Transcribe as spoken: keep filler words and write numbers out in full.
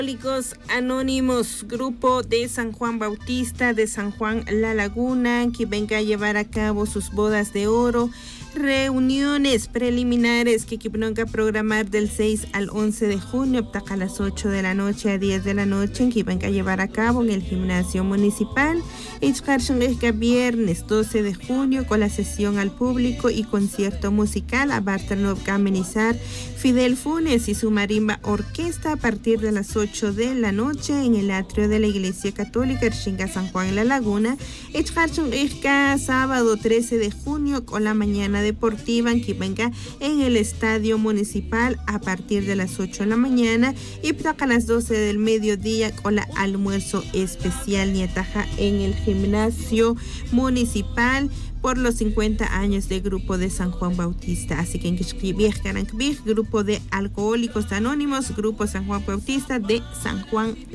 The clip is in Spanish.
Alcohólicos Anónimos, grupo de San Juan Bautista de San Juan La Laguna, que venga a llevar a cabo sus bodas de oro, reuniones preliminares que van a programar del seis al once de junio, a las ocho de la noche a diez de la noche, que van a llevar a cabo en el gimnasio municipal. Es viernes doce de junio con la sesión al público y concierto musical a Bartanov amenizar Fidel Funes y su marimba orquesta a partir de las ocho de la noche en el atrio de la Iglesia Católica Xinga San Juan La Laguna. Es sábado trece de junio con la mañana deportiva que venga en el estadio municipal a partir de las ocho de la mañana y a las doce del mediodía con la almuerzo especial Nietaja en el gimnasio municipal por los cincuenta años de grupo de San Juan Bautista. Así que en grupo de Alcohólicos Anónimos, grupo San Juan Bautista de San Juan